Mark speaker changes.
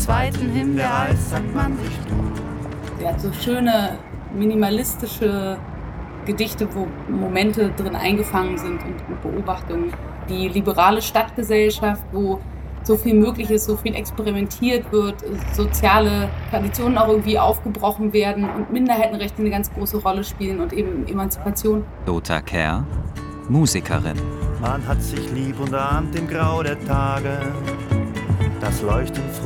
Speaker 1: zweiten Himbeereis sagt man sich du.
Speaker 2: Der hat so schöne, minimalistische Gedichte, wo Momente drin eingefangen sind und Beobachtungen. Die liberale Stadtgesellschaft, wo so viel möglich ist, so viel experimentiert wird, soziale Traditionen auch irgendwie aufgebrochen werden und Minderheitenrechte eine ganz große Rolle spielen und eben Emanzipation.
Speaker 3: Dota Kerr, Musikerin.
Speaker 4: Man hat sich lieb und ahnt im Grau der Tage das Leuchten